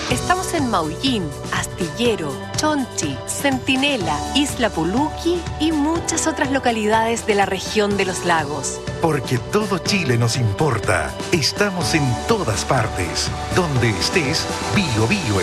Estamos en Maullín, Astillero, Chonchi, Centinela, Isla Puluqui y muchas otras localidades de la región de los lagos. Porque todo Chile nos importa. Estamos en todas partes. Donde estés, Bio Bio